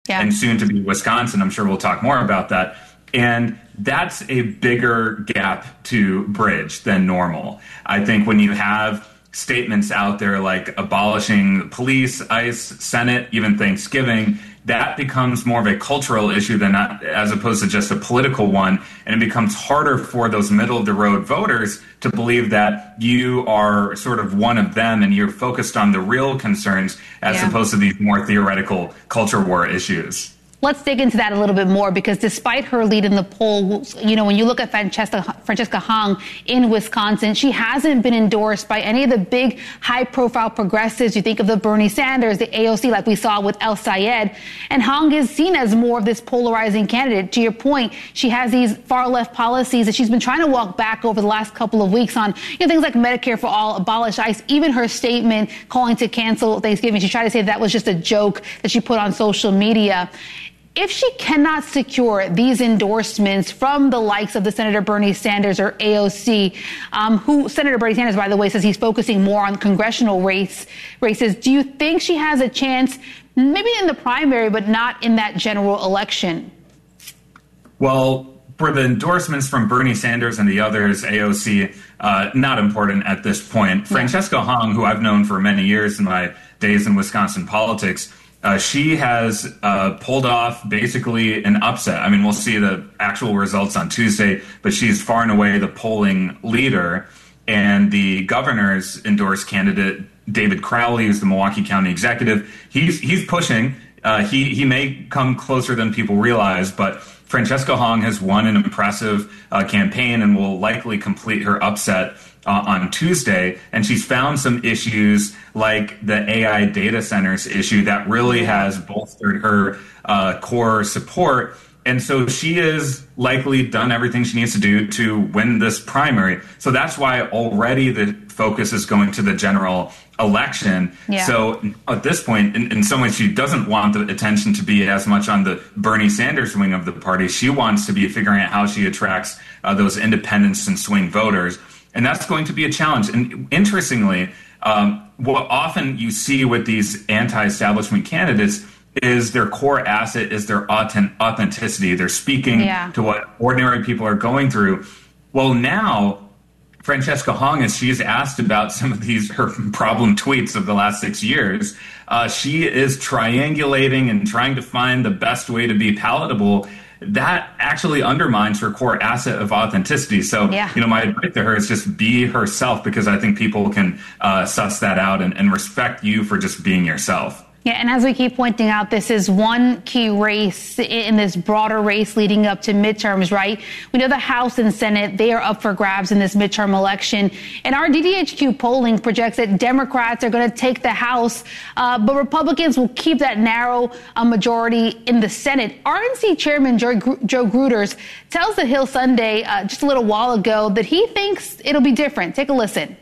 and soon to be Wisconsin. I'm sure we'll talk more about that. And that's a bigger gap to bridge than normal. I think when you have statements out there like abolishing police, ICE, Senate, even Thanksgiving, that becomes more of a cultural issue than as opposed to just a political one. And it becomes harder for those middle of the road voters to believe that you are sort of one of them and you're focused on the real concerns as opposed to these more theoretical culture war issues. Let's dig into that a little bit more, because despite her lead in the poll, you know, when you look at Francesca Hong in Wisconsin, she hasn't been endorsed by any of the big high-profile progressives. You think of the Bernie Sanders, the AOC, like we saw with El Sayed. And Hong is seen as more of this polarizing candidate. To your point, she has these far-left policies that she's been trying to walk back over the last couple of weeks on, you know, things like Medicare for all, abolish ICE, even her statement calling to cancel Thanksgiving. She tried to say that was just a joke that she put on social media. If she cannot secure these endorsements from the likes of the Senator Bernie Sanders or AOC, who Senator Bernie Sanders, by the way, says he's focusing more on congressional races, do you think she has a chance, maybe in the primary, but not in that general election? Well, for the endorsements from Bernie Sanders and the others, AOC, not important at this point. Francesca Hong, who I've known for many years in my days in Wisconsin politics, she has pulled off basically an upset. I mean, we'll see the actual results on Tuesday, but she's far and away the polling leader. And the governor's endorsed candidate, David Crowley, who's the Milwaukee County executive, he's pushing. He may come closer than people realize, but Francesca Hong has won an impressive campaign and will likely complete her upset on Tuesday, and she's found some issues like the AI data centers issue that really has bolstered her core support. And so she has likely done everything she needs to do to win this primary. So that's why already the focus is going to the general election. So at this point, in some ways, she doesn't want the attention to be as much on the Bernie Sanders wing of the party. She wants to be figuring out how she attracts those independents and swing voters. And that's going to be a challenge. And interestingly, what often you see with these anti-establishment candidates is their core asset is their authenticity. They're speaking to what ordinary people are going through. Well, now, Francesca Hong, as she's asked about some of her problem tweets of the last 6 years, she is triangulating and trying to find the best way to be palatable. That actually undermines her core asset of authenticity. So, you know, my advice to her is just be herself, because I think people can suss that out and respect you for just being yourself. Yeah, and as we keep pointing out, this is one key race in this broader race leading up to midterms, right? We know the House and Senate, they are up for grabs in this midterm election. And our DDHQ polling projects that Democrats are going to take the House, but Republicans will keep that narrow majority in the Senate. RNC Chairman Joe Gruters tells The Hill Sunday just a little while ago that he thinks it'll be different. Take a listen.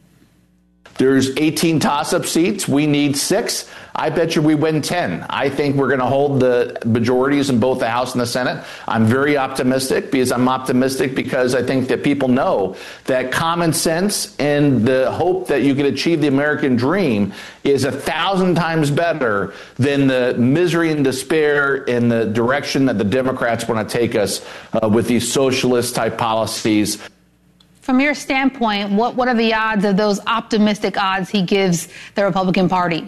There's 18 toss-up seats. We need 6. I bet you we win 10. I think we're going to hold the majorities in both the House and the Senate. I'm very optimistic because I think that people know that common sense and the hope that you can achieve the American dream is 1,000 times better than the misery and despair in the direction that the Democrats want to take us with these socialist-type policies. From your standpoint, what are the odds of those optimistic odds he gives the Republican Party?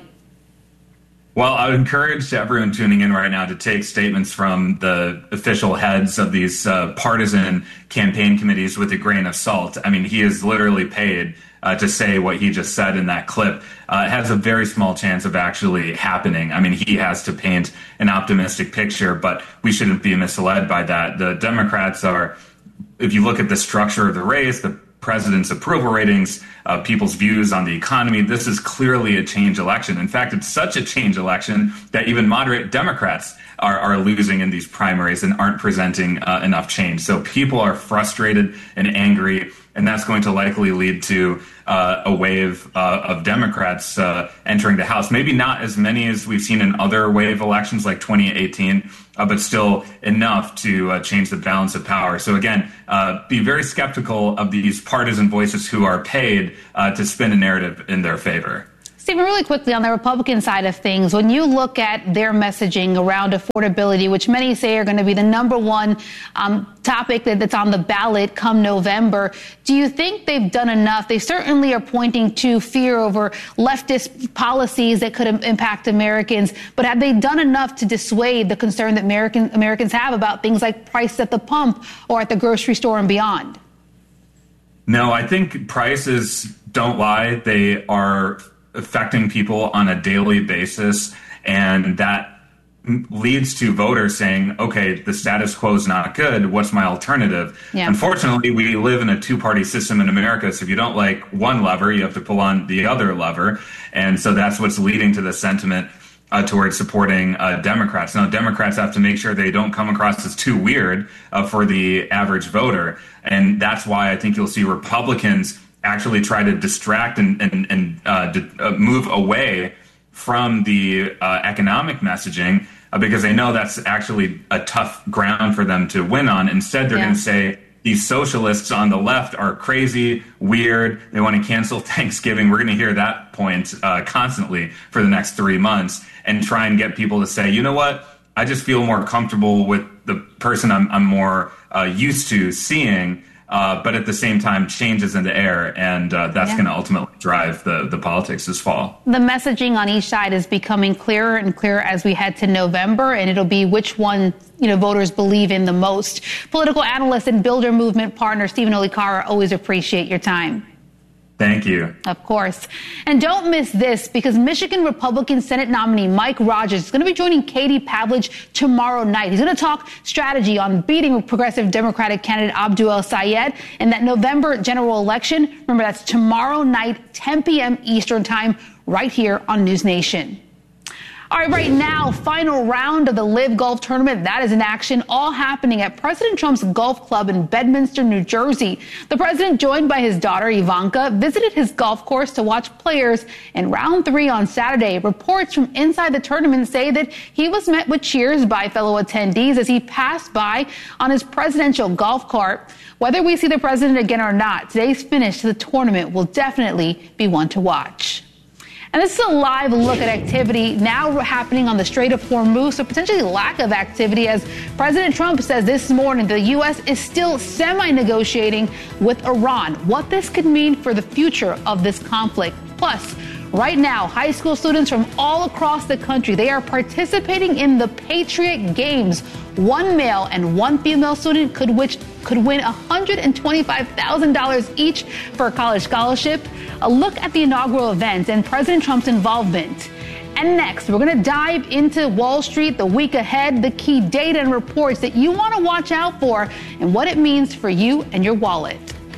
Well, I would encourage everyone tuning in right now to take statements from the official heads of these partisan campaign committees with a grain of salt. I mean, he is literally paid to say what he just said in that clip. It has a very small chance of actually happening. I mean, he has to paint an optimistic picture, but we shouldn't be misled by that. The Democrats are, if you look at the structure of the race, the president's approval ratings, people's views on the economy, this is clearly a change election. In fact, it's such a change election that even moderate Democrats are losing in these primaries and aren't presenting enough change. So people are frustrated and angry, and that's going to likely lead to a wave of Democrats entering the House. Maybe not as many as we've seen in other wave elections like 2018, but still enough to change the balance of power. So again, be very skeptical of these partisan voices who are paid to spin a narrative in their favor. Stephen, really quickly on the Republican side of things, when you look at their messaging around affordability, which many say are going to be the number one topic that's on the ballot come November, do you think they've done enough? They certainly are pointing to fear over leftist policies that could impact Americans, but have they done enough to dissuade the concern that Americans have about things like prices at the pump or at the grocery store and beyond? No, I think prices don't lie. They are affecting people on a daily basis, and that leads to voters saying, okay, the status quo is not good. What's my alternative? Yeah. Unfortunately, we live in a two-party system in America, so if you don't like one lever, you have to pull on the other lever, and so that's what's leading to the sentiment towards supporting Democrats. Now, Democrats have to make sure they don't come across as too weird for the average voter, and that's why I think you'll see Republicans actually try to distract and move away from the economic messaging because they know that's actually a tough ground for them to win on. Instead, they're going to say these socialists on the left are crazy, weird, they want to cancel Thanksgiving. We're going to hear that point constantly for the next 3 months and try and get people to say, you know what, I just feel more comfortable with the person I'm more used to seeing. But at the same time, change is in the air, and that's going to ultimately drive the politics this fall. The messaging on each side is becoming clearer and clearer as we head to November, and it'll be which one voters believe in the most. Political analyst and Builder Movement partner Stephen Olikara, always appreciate your time. Thank you. Of course. And don't miss this, because Michigan Republican Senate nominee Mike Rogers is going to be joining Katie Pavlich tomorrow night. He's going to talk strategy on beating progressive Democratic candidate Abdul El-Sayed in that November general election. Remember, that's tomorrow night, 10 p.m. Eastern time, right here on News Nation. All right, right now, final round of the LIV Golf Tournament. That is in action, all happening at President Trump's golf club in Bedminster, New Jersey. The president, joined by his daughter Ivanka, visited his golf course to watch players in round 3 on Saturday. Reports from inside the tournament say that he was met with cheers by fellow attendees as he passed by on his presidential golf cart. Whether we see the president again or not, today's finish to the tournament will definitely be one to watch. And this is a live look at activity now happening on the Strait of Hormuz, so potentially lack of activity, as President Trump says this morning the U.S. is still semi-negotiating with Iran. What this could mean for the future of this conflict. Plus, right now, high school students from all across the country, they are participating in the Patriot Games. One male and one female student could win $125,000 each for a college scholarship. A look at the inaugural event and President Trump's involvement. And next, we're going to dive into Wall Street the week ahead, the key data and reports that you want to watch out for, and what it means for you and your wallet.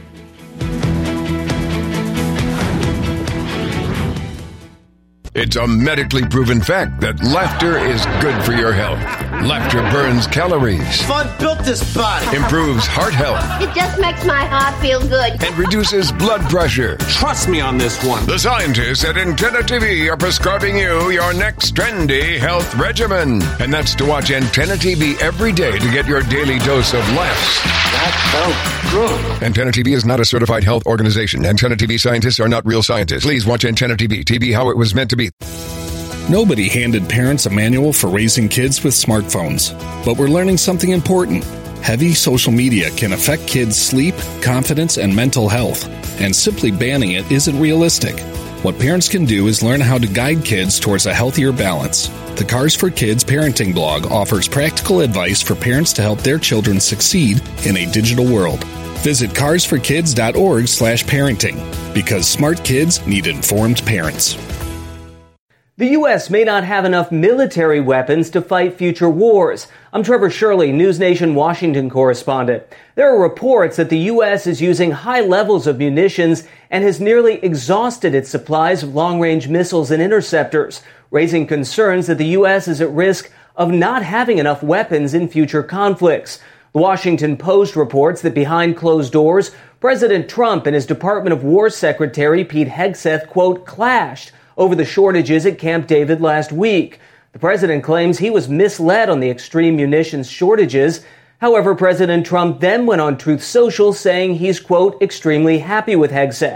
It's a medically proven fact that laughter is good for your health. Laughter burns calories. Fun built this body. Improves heart health. It just makes my heart feel good. And reduces blood pressure. Trust me on this one. The scientists at Antenna TV are prescribing you your next trendy health regimen. And that's to watch Antenna TV every day to get your daily dose of laughs. That felt good. Antenna TV is not a certified health organization. Antenna TV scientists are not real scientists. Please watch Antenna TV. TV how it was meant to be. Nobody handed parents a manual for raising kids with smartphones, but we're learning something important. Heavy social media can affect kids' sleep, confidence, and mental health, and simply banning it isn't realistic. What parents can do is learn how to guide kids towards a healthier balance. The Cars for Kids parenting blog offers practical advice for parents to help their children succeed in a digital world. Visit carsforkids.org/parenting, because smart kids need informed parents. The U.S. may not have enough military weapons to fight future wars. I'm Trevor Shirley, News Nation Washington correspondent. There are reports that the U.S. is using high levels of munitions and has nearly exhausted its supplies of long-range missiles and interceptors, raising concerns that the U.S. is at risk of not having enough weapons in future conflicts. The Washington Post reports that behind closed doors, President Trump and his Department of War Secretary Pete Hegseth, quote, clashed over the shortages at Camp David last week. The president claims he was misled on the extreme munitions shortages. However, President Trump then went on Truth Social saying he's, quote, extremely happy with Hegseth.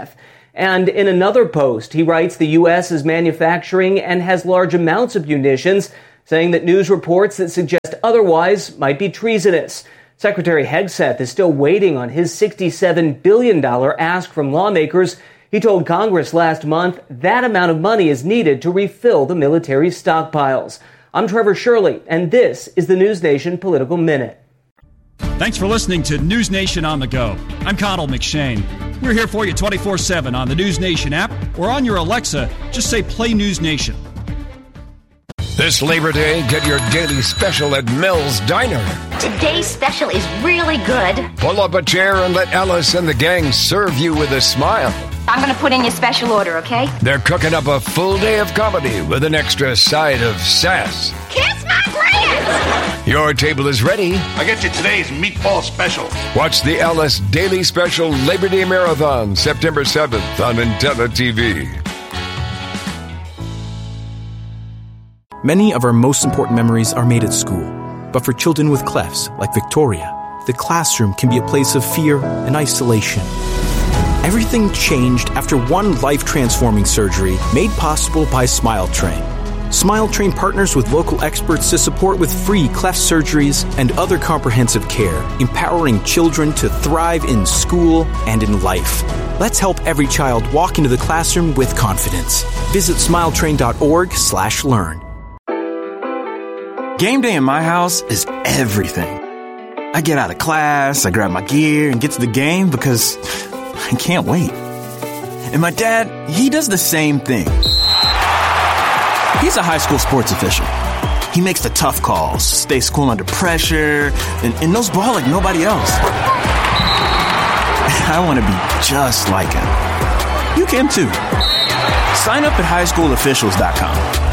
And in another post, he writes the U.S. is manufacturing and has large amounts of munitions, saying that news reports that suggest otherwise might be treasonous. Secretary Hegseth is still waiting on his $67 billion ask from lawmakers. He told Congress last month that amount of money is needed to refill the military's stockpiles. I'm Trevor Shirley, and this is the News Nation Political Minute. Thanks for listening to News Nation on the Go. I'm Connell McShane. We're here for you 24/7 on the News Nation app or on your Alexa. Just say Play News Nation. This Labor Day, get your daily special at Mel's Diner. Today's special is really good. Pull up a chair and let Ellis and the gang serve you with a smile. I'm going to put in your special order, okay? They're cooking up a full day of comedy with an extra side of sass. Kiss my grits! Your table is ready. I get you today's meatball special. Watch the Ellis Daily Special Labor Day Marathon, September 7th on Intella TV. Many of our most important memories are made at school. But for children with clefts, like Victoria, the classroom can be a place of fear and isolation. Everything changed after one life-transforming surgery made possible by SmileTrain. SmileTrain partners with local experts to support with free cleft surgeries and other comprehensive care, empowering children to thrive in school and in life. Let's help every child walk into the classroom with confidence. Visit smiletrain.org/learn. Game day in my house is everything. I get out of class, I grab my gear, and get to the game because I can't wait. And my dad, he does the same thing. He's a high school sports official. He makes the tough calls, stays cool under pressure, and knows ball like nobody else. I want to be just like him. You can too. Sign up at highschoolofficials.com.